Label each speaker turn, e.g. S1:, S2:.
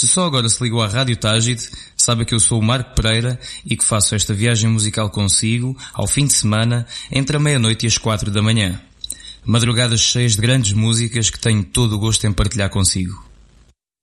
S1: Se só agora se ligou à Rádio Tágide, saiba que eu sou o Marco Pereira e que faço esta viagem musical consigo, ao fim de semana, entre a meia-noite e as 4 da manhã. Madrugadas cheias de grandes músicas que tenho todo o gosto em partilhar consigo.